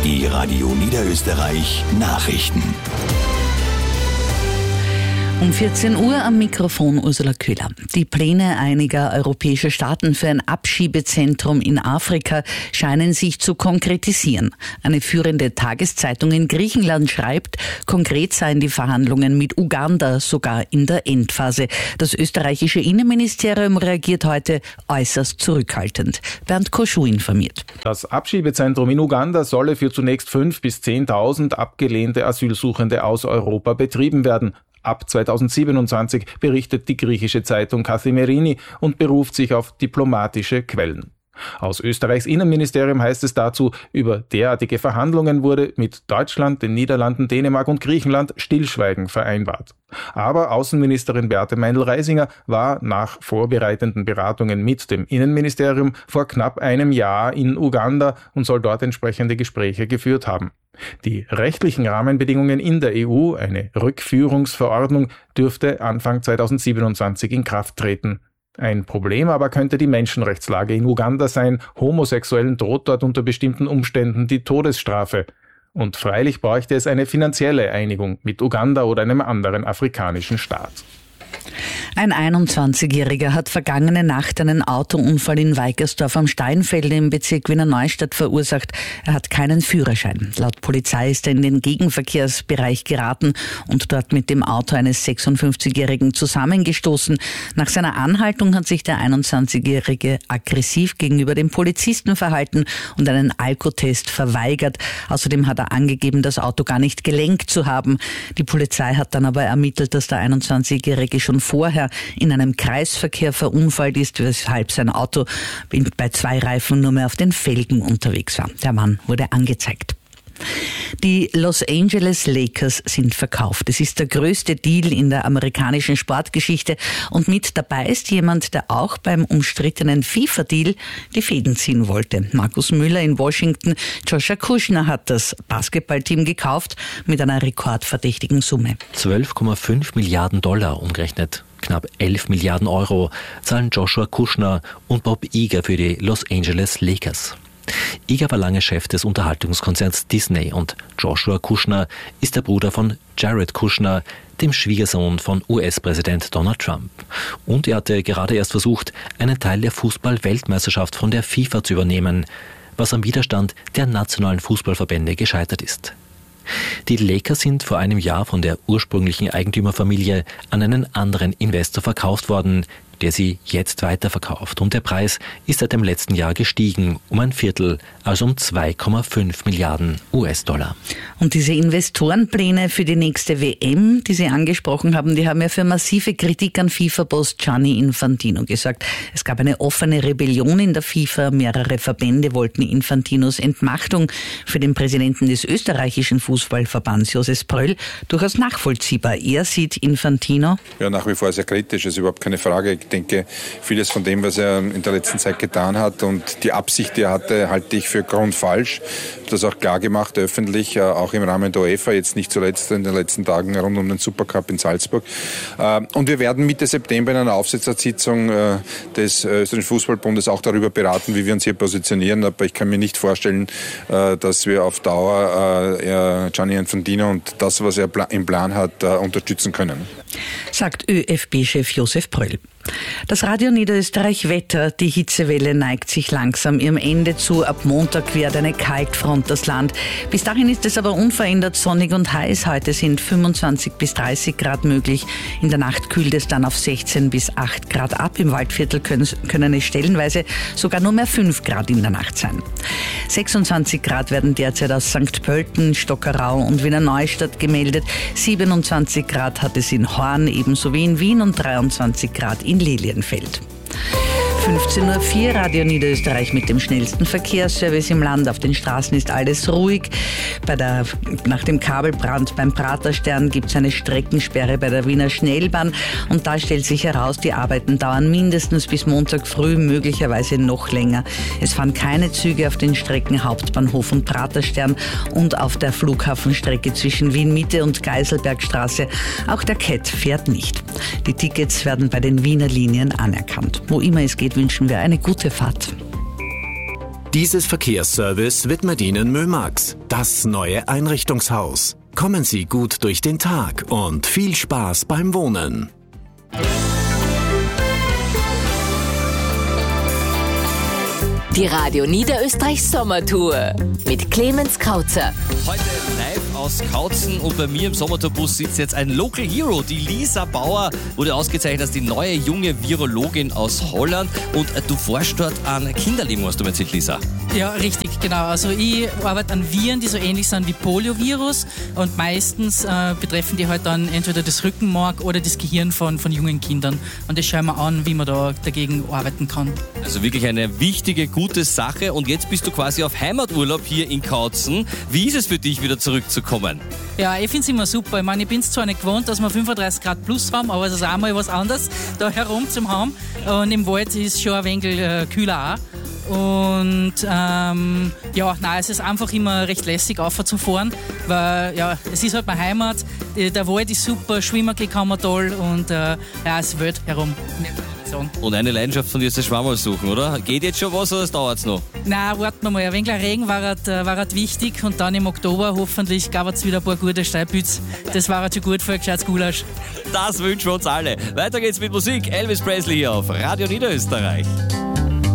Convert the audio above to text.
Die Radio Niederösterreich Nachrichten. Um 14 Uhr am Mikrofon Ursula Köhler. Die Pläne einiger europäischer Staaten für ein Abschiebezentrum in Afrika scheinen sich zu konkretisieren. Eine führende Tageszeitung in Griechenland schreibt, konkret seien die Verhandlungen mit Uganda sogar in der Endphase. Das österreichische Innenministerium reagiert heute äußerst zurückhaltend. Bernd Koschuh informiert. Das Abschiebezentrum in Uganda solle für zunächst 5.000 bis 10.000 abgelehnte Asylsuchende aus Europa betrieben werden. Ab 2027 berichtet die griechische Zeitung Kathimerini und beruft sich auf diplomatische Quellen. Aus Österreichs Innenministerium heißt es dazu, über derartige Verhandlungen wurde mit Deutschland, den Niederlanden, Dänemark und Griechenland Stillschweigen vereinbart. Aber Außenministerin Beate Meindl-Reisinger war nach vorbereitenden Beratungen mit dem Innenministerium vor knapp einem Jahr in Uganda und soll dort entsprechende Gespräche geführt haben. Die rechtlichen Rahmenbedingungen in der EU, eine Rückführungsverordnung, dürfte Anfang 2027 in Kraft treten. Ein Problem aber könnte die Menschenrechtslage in Uganda sein. Homosexuellen droht dort unter bestimmten Umständen die Todesstrafe. Und freilich bräuchte es eine finanzielle Einigung mit Uganda oder einem anderen afrikanischen Staat. Ein 21-Jähriger hat vergangene Nacht einen Autounfall in Weikersdorf am Steinfelde im Bezirk Wiener Neustadt verursacht. Er hat keinen Führerschein. Laut Polizei ist er in den Gegenverkehrsbereich geraten und dort mit dem Auto eines 56-Jährigen zusammengestoßen. Nach seiner Anhaltung hat sich der 21-Jährige aggressiv gegenüber dem Polizisten verhalten und einen Alkotest verweigert. Außerdem hat er angegeben, das Auto gar nicht gelenkt zu haben. Die Polizei hat dann aber ermittelt, dass der 21-Jährige schon vorher in einem Kreisverkehr verunfallt ist, weshalb sein Auto bei 2 Reifen nur mehr auf den Felgen unterwegs war. Der Mann wurde angezeigt. Die Los Angeles Lakers sind verkauft. Es ist der größte Deal in der amerikanischen Sportgeschichte und mit dabei ist jemand, der auch beim umstrittenen FIFA-Deal die Fäden ziehen wollte. Markus Müller in Washington. Joshua Kushner hat das Basketballteam gekauft mit einer rekordverdächtigen Summe. 12,5 Milliarden Dollar umgerechnet. Knapp 11 Milliarden Euro zahlen Joshua Kushner und Bob Iger für die Los Angeles Lakers. Iger war lange Chef des Unterhaltungskonzerns Disney und Joshua Kushner ist der Bruder von Jared Kushner, dem Schwiegersohn von US-Präsident Donald Trump. Und er hatte gerade erst versucht, einen Teil der Fußball-Weltmeisterschaft von der FIFA zu übernehmen, was am Widerstand der nationalen Fußballverbände gescheitert ist. Die Lakers sind vor einem Jahr von der ursprünglichen Eigentümerfamilie an einen anderen Investor verkauft worden, der sie jetzt weiterverkauft. Und der Preis ist seit dem letzten Jahr gestiegen um ein Viertel, also um 2,5 Milliarden US-Dollar. Und diese Investorenpläne für die nächste WM, die Sie angesprochen haben, die haben ja für massive Kritik an FIFA-Boss Gianni Infantino gesorgt. Es gab eine offene Rebellion in der FIFA. Mehrere Verbände wollten Infantinos Entmachtung. Für den Präsidenten des österreichischen Fußballverbands, Josef Pröll, durchaus nachvollziehbar. Er sieht Infantino ja nach wie vor sehr kritisch, ist überhaupt keine Frage. Ich denke, vieles von dem, was er in der letzten Zeit getan hat und die Absicht, die er hatte, halte ich für grundfalsch. Ich habe das auch klar gemacht, öffentlich, auch im Rahmen der UEFA, jetzt nicht zuletzt in den letzten Tagen rund um den Supercup in Salzburg. Und wir werden Mitte September in einer Aufsichtsratssitzung des österreichischen Fußballbundes auch darüber beraten, wie wir uns hier positionieren. Aber ich kann mir nicht vorstellen, dass wir auf Dauer Gianni Infantino und das, was er im Plan hat, unterstützen können. Sagt ÖFB-Chef Josef Pröll. Das Radio Niederösterreich Wetter. Die Hitzewelle neigt sich langsam ihrem Ende zu. Ab Montag quert eine Kaltfront das Land. Bis dahin ist es aber unverändert sonnig und heiß. Heute sind 25 bis 30 Grad möglich. In der Nacht kühlt es dann auf 16 bis 8 Grad ab. Im Waldviertel können es stellenweise sogar nur mehr 5 Grad in der Nacht sein. 26 Grad werden derzeit aus St. Pölten, Stockerau und Wiener Neustadt gemeldet. 27 Grad hat es in Horn, ebenso wie in Wien und 23 Grad in Lilienfeld. 15.04 Uhr, Radio Niederösterreich mit dem schnellsten Verkehrsservice im Land. Auf den Straßen ist alles ruhig. Nach dem Kabelbrand beim Praterstern gibt es eine Streckensperre bei der Wiener Schnellbahn. Und da stellt sich heraus, die Arbeiten dauern mindestens bis Montag früh, möglicherweise noch länger. Es fahren keine Züge auf den Strecken Hauptbahnhof und Praterstern und auf der Flughafenstrecke zwischen Wien-Mitte und Geiselbergstraße. Auch der CAT fährt nicht. Die Tickets werden bei den Wiener Linien anerkannt. Wo immer es geht, wünschen wir eine gute Fahrt. Dieses Verkehrsservice widmet Ihnen Mömax, das neue Einrichtungshaus. Kommen Sie gut durch den Tag und viel Spaß beim Wohnen. Die Radio Niederösterreich Sommertour mit Clemens Krauzer. Heute live aus Kautzen und bei mir im Sommertourbus sitzt jetzt ein Local Hero. Die Lisa Bauer wurde ausgezeichnet als die neue junge Virologin aus Holland. Und du forschst dort an Kinderlähmung, hast du mir erzählt, Lisa. Ja, richtig, genau. Also ich arbeite an Viren, die so ähnlich sind wie Poliovirus und meistens betreffen die halt dann entweder das Rückenmark oder das Gehirn von jungen Kindern. Und das schauen wir an, wie man da dagegen arbeiten kann. Also wirklich eine wichtige, gute Sache. Und jetzt bist du quasi auf Heimaturlaub hier in Kautzen. Wie ist es für dich, wieder zurückzukommen? Ja, ich finde es immer super. Ich meine, ich bin es zwar nicht gewohnt, dass wir 35 Grad plus haben, aber es ist auch mal was anderes, da herum zu haben. Und im Wald ist schon ein wenig kühler auch. Und es ist einfach immer recht lässig aufzufahren, weil ja, es ist halt meine Heimat, der Wald ist super, schwimmen kann man toll und es Wald herum. Und eine Leidenschaft von dir ist das Schwammerl suchen, oder? Geht jetzt schon was oder es dauert noch? Nein, warten wir mal. Ein wenig Regen war wichtig und dann im Oktober hoffentlich gab es wieder ein paar gute Steilpütze. Das war schon gut für ein gescheites Gulasch. Das wünschen wir uns alle. Weiter geht's mit Musik. Elvis Presley hier auf Radio Niederösterreich.